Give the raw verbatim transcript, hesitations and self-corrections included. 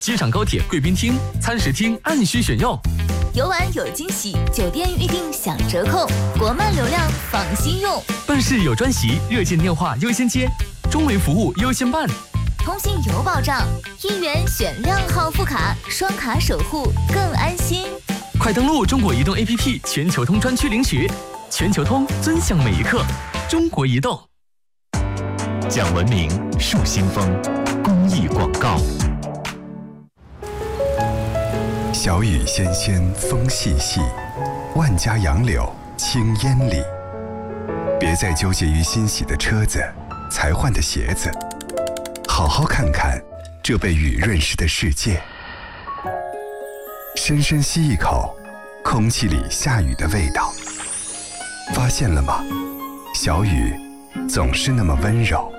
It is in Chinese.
机场高铁贵宾厅、餐食厅按需选用。 游玩有惊喜，酒店预订享折扣，国漫流量放心用。 办事有专席，热线电话优先接，中维服务优先办。 通信有保障，一元选靓号副卡，双卡守护更安心。 快登录中国移动 A P P 全球通专区领取，全球通尊享每一刻。中国移动。 讲文明树新风，公益广告。 小雨纤纤，风细细，万家杨柳青烟里。别再纠结于新洗的车子、才换的鞋子，好好看看这被雨润湿的世界。深深吸一口空气里下雨的味道，发现了吗？小雨总是那么温柔。